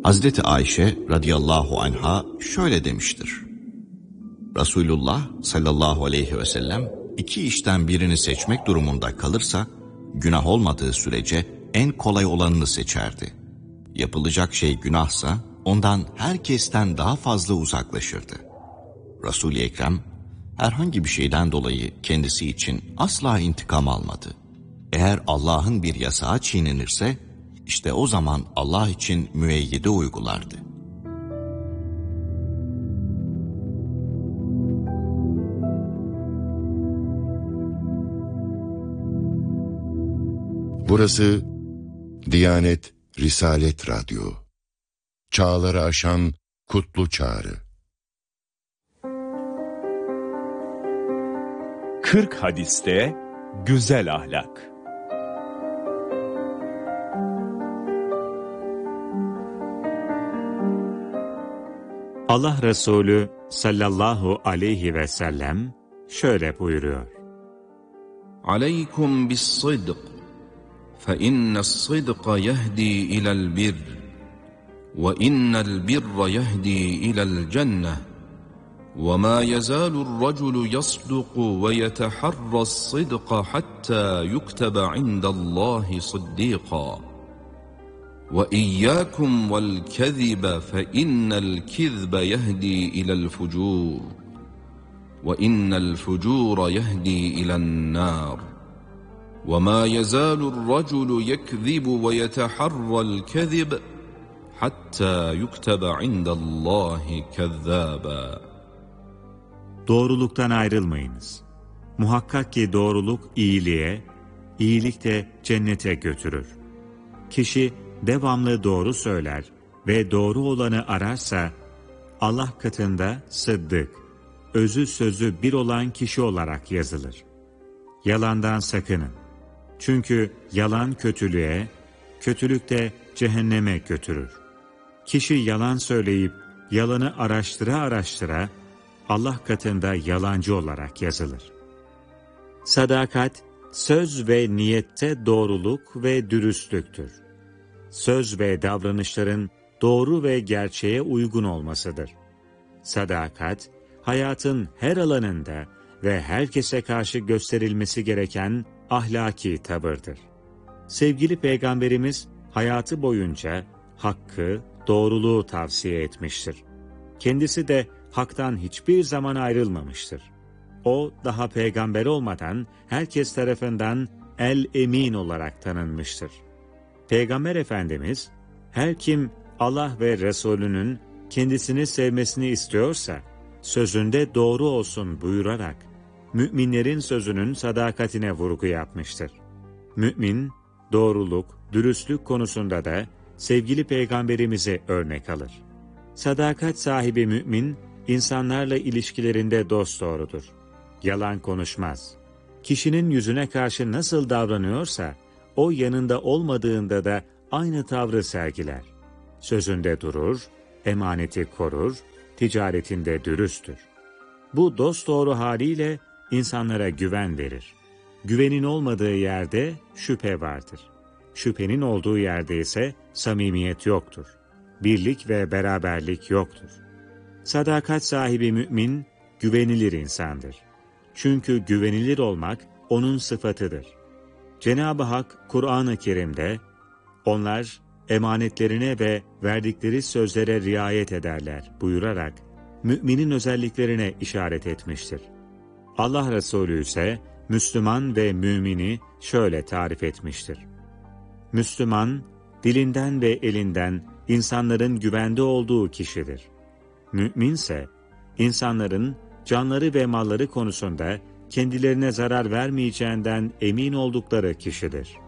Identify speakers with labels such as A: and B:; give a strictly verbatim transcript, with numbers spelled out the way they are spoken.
A: Hazreti Ayşe radıyallahu anha şöyle demiştir. Resulullah sallallahu aleyhi ve sellem iki işten birini seçmek durumunda kalırsa günah olmadığı sürece en kolay olanını seçerdi. Yapılacak şey günahsa ondan herkesten daha fazla uzaklaşırdı. Resul-i Ekrem herhangi bir şeyden dolayı kendisi için asla intikam almadı. Eğer Allah'ın bir yasağı çiğnenirse işte o zaman Allah için müeyyide uygulardı.
B: Burası Diyanet Risalet Radyo. Çağları aşan kutlu çağrı.
C: kırk hadiste güzel ahlak.
D: Allah Resulü sallallahu aleyhi ve sellem şöyle buyuruyor.
E: Aleykum bis-sıdk fe inne's-sıdka yehdi ila'l birr ve innel birra yehdi ila'l cenneh ve ma yazalur-raculu yasduqu ve yeteharras-sıdka hatta yuktaba indallahi sıddîqa. وَإِيَّاكُمْ وَالْكَذِبَ فَإِنَّ الْكِذْبَ يَهْدِي إِلَى الْفُجُورِ وَإِنَّ الْفُجُورَ يَهْدِي إِلَى النَّارِ وَمَا يَزَالُ الرَّجُلُ يَكْذِبُ وَيَتَحَرَّى الْكَذِبَ حَتَّى يُكْتَبَ عِنْدَ اللّٰهِ كَذَّابًا.
D: Doğruluktan ayrılmayınız. Muhakkak ki doğruluk iyiliğe, iyilik de cennete götürür. Kişi devamlı doğru söyler ve doğru olanı ararsa, Allah katında sıddık, özü sözü bir olan kişi olarak yazılır. Yalandan sakının. Çünkü yalan kötülüğe, kötülük de cehenneme götürür. Kişi yalan söyleyip yalanı araştıra araştıra, Allah katında yalancı olarak yazılır. Sadakat, söz ve niyette doğruluk ve dürüstlüktür. Söz ve davranışların doğru ve gerçeğe uygun olmasıdır. Sadakat, hayatın her alanında ve herkese karşı gösterilmesi gereken ahlaki tavırdır. Sevgili Peygamberimiz hayatı boyunca hakkı, doğruluğu tavsiye etmiştir. Kendisi de haktan hiçbir zaman ayrılmamıştır. O daha peygamber olmadan herkes tarafından el-emin olarak tanınmıştır. Peygamber Efendimiz, her kim Allah ve Resulünün kendisini sevmesini istiyorsa, sözünde doğru olsun buyurarak, müminlerin sözünün sadakatine vurgu yapmıştır. Mümin, doğruluk, dürüstlük konusunda da sevgili Peygamberimize örnek alır. Sadakat sahibi mümin, insanlarla ilişkilerinde dosdoğrudur. Yalan konuşmaz. Kişinin yüzüne karşı nasıl davranıyorsa, o yanında olmadığında da aynı tavrı sergiler. Sözünde durur, emaneti korur, ticaretinde dürüsttür. Bu dosdoğru haliyle insanlara güven verir. Güvenin olmadığı yerde şüphe vardır. Şüphenin olduğu yerde ise samimiyet yoktur. Birlik ve beraberlik yoktur. Sadakat sahibi mümin, güvenilir insandır. Çünkü güvenilir olmak onun sıfatıdır. Cenab-ı Hak Kur'an-ı Kerim'de, onlar emanetlerine ve verdikleri sözlere riayet ederler buyurarak, müminin özelliklerine işaret etmiştir. Allah Resulü ise, Müslüman ve mümini şöyle tarif etmiştir. Müslüman, dilinden ve elinden insanların güvende olduğu kişidir. Müminse, insanların canları ve malları konusunda kendilerine zarar vermeyeceğinden emin oldukları kişidir.